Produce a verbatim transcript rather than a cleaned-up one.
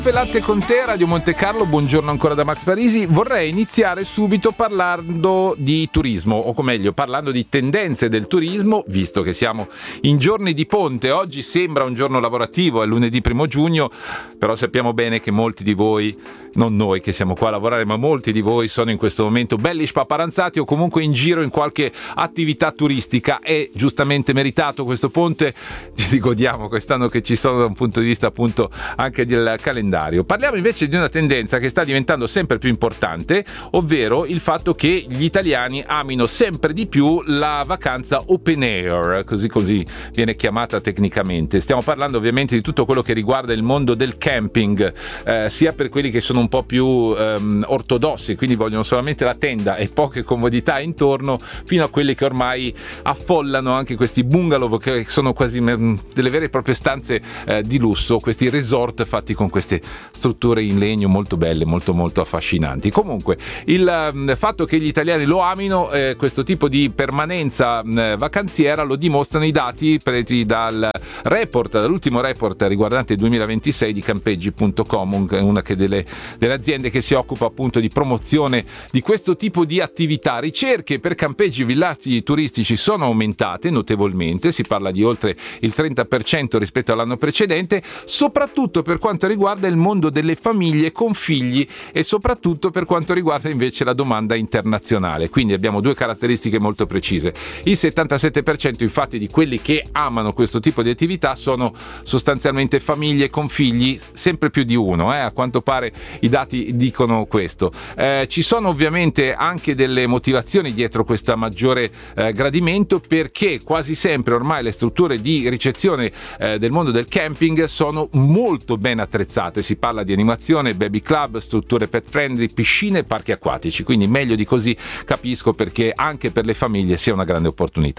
Latte con te, Radio Monte Carlo, buongiorno ancora da Max Parisi. Vorrei iniziare subito parlando di turismo, o meglio parlando di tendenze del turismo, visto che siamo in giorni di ponte. Oggi sembra un giorno lavorativo, è lunedì primo giugno, però sappiamo bene che molti di voi, non noi che siamo qua a lavorare, ma molti di voi sono in questo momento belli spaparanzati o comunque in giro in qualche attività turistica. È giustamente meritato questo ponte, ci godiamo quest'anno che ci sono da un punto di vista appunto anche del calendario. Parliamo invece di una tendenza che sta diventando sempre più importante, ovvero il fatto che gli italiani amino sempre di più la vacanza open air, così così viene chiamata tecnicamente. Stiamo parlando ovviamente di tutto quello che riguarda il mondo del camping, eh, sia per quelli che sono un po' più ehm, ortodossi, quindi vogliono solamente la tenda e poche comodità intorno, fino a quelli che ormai affollano anche questi bungalow che sono quasi delle vere e proprie stanze eh, di lusso, questi resort fatti con queste strutture in legno molto belle, molto molto affascinanti. Comunque il um, fatto che gli italiani lo amino, eh, questo tipo di permanenza um, vacanziera, lo dimostrano i dati presi dal report, dall'ultimo report riguardante il duemilaventisei di campeggi punto com, una che delle, delle aziende che si occupa appunto di promozione di questo tipo di attività. Ricerche per campeggi e villaggi turistici sono aumentate notevolmente, si parla di oltre il trenta per cento rispetto all'anno precedente, soprattutto per quanto riguarda il mondo delle famiglie con figli e soprattutto per quanto riguarda invece la domanda internazionale. Quindi abbiamo due caratteristiche molto precise. Il settantasette per cento infatti di quelli che amano questo tipo di attività sono sostanzialmente famiglie con figli, sempre più di uno, eh? A quanto pare i dati dicono questo. Eh, ci sono ovviamente anche delle motivazioni dietro questo maggiore eh, gradimento, perché quasi sempre ormai le strutture di ricezione eh, del mondo del camping sono molto ben attrezzate. Si parla di animazione, baby club, strutture pet friendly, piscine e parchi acquatici, quindi meglio di così capisco perché anche per le famiglie sia una grande opportunità.